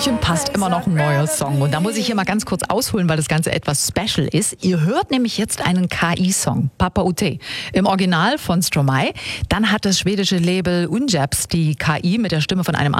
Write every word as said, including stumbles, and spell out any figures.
Passt immer noch ein neuer Song. Und da muss ich hier mal ganz kurz ausholen, weil das Ganze etwas special ist. Ihr hört nämlich jetzt einen K I-Song, Papa Ute, im Original von Stromae. Dann hat das schwedische Label Unjaps die K I mit der Stimme von einem